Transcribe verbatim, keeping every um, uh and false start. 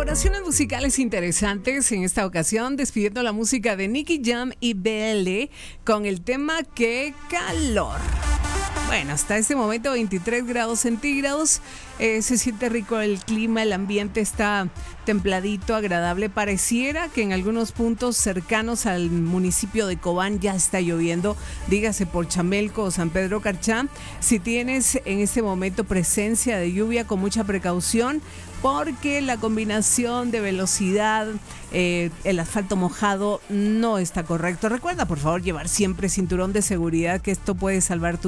Colaboraciones musicales interesantes en esta ocasión, despidiendo la música de Nicky Jam y B L con el tema Qué calor. Bueno, hasta este momento veintitrés grados centígrados, eh, se siente rico el clima, el ambiente está templadito, agradable. Pareciera que en algunos puntos cercanos al municipio de Cobán ya está lloviendo, dígase por Chamelco o San Pedro Carchá. Si tienes en este momento presencia de lluvia, con mucha precaución, porque la combinación de velocidad, eh, el asfalto mojado no está correcto. Recuerda, por favor, llevar siempre cinturón de seguridad, que esto puede salvar tu